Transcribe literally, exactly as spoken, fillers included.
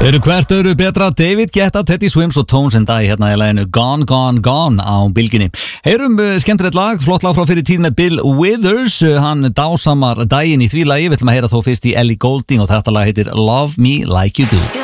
Eru hvert öðru betra David Guetta, Teddy Swims og Tones and I hérna í laginu Gone, Gone, Gone á bylgjunni. Heyrum uh, skemmtilegt lag, flott lag frá fyrir tíð með Bill Withers, uh, hann dásamar daginn í því lagi, við ætlum að heyra þó fyrst í Ellie Goulding og þetta lag heitir Love Me Like You Do.